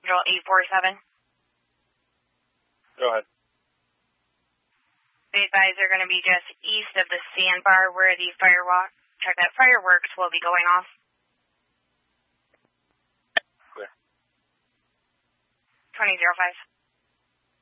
Control 847. Go ahead. Be advised they're going to be just east of the sandbar where the fireworks will be going off. Clear. 2005.